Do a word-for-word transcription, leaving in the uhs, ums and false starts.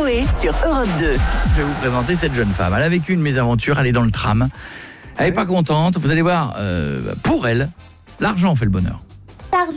Coé sur Europe deux. Je vais vous présenter cette jeune femme. Elle a vécu une mésaventure, elle est dans le tram. Elle n'est pas contente. Vous allez voir, euh, pour elle, l'argent fait le bonheur.